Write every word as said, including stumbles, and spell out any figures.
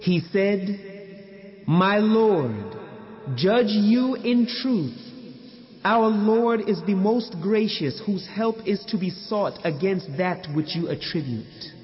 He said, "My Lord, judge you in truth. Our Lord is the most gracious, whose help is to be sought against that which you attribute."